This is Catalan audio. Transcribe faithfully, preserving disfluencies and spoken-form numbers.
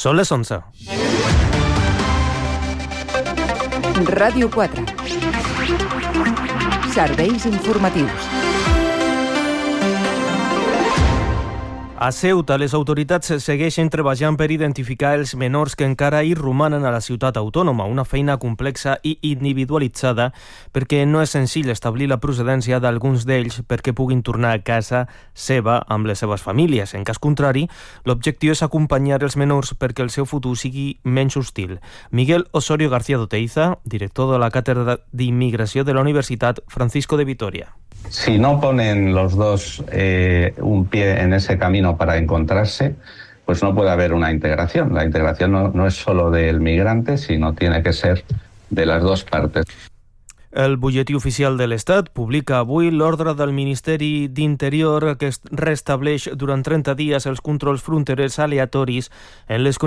Són les onze. Ràdio quatre. Serveis informatius. A Ceuta, les autoritats segueixen treballant per identificar els menors que encara hi romanen a la ciutat autònoma, una feina complexa i individualitzada perquè no és senzill establir la procedència d'alguns d'ells perquè puguin tornar a casa seva amb les seves famílies. En cas contrari, l'objectiu és acompanyar els menors perquè el seu futur sigui menys hostil. Miguel Osorio García Doteiza, director de la Càtedra d'Immigració de la Universitat Francisco de Vitoria. Si no ponen los dos eh, un pie en ese camino para encontrarse, pues no puede haber una integración. La integración no, no es solo del migrante, sino tiene que ser de las dos partes. El butlletí oficial de l'Estat publica avui l'ordre del Ministeri d'Interior que restableix durant trenta dies els controls fronterers aleatoris en les